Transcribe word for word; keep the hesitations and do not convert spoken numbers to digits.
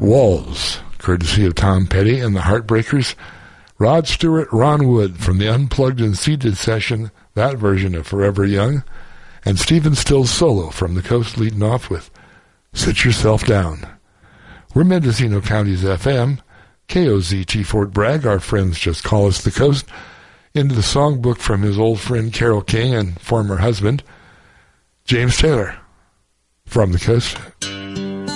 Walls, courtesy of Tom Petty and the Heartbreakers. Rod Stewart, Ron Wood from the Unplugged and Seated session, that version of Forever Young. And Stephen Stills solo from the Coast, leading off with Sit Yourself Down. We're Mendocino County's F M, K O Z T Fort Bragg. Our friends just call us the Coast. Into the songbook from his old friend Carole King and former husband, James Taylor, from the Coast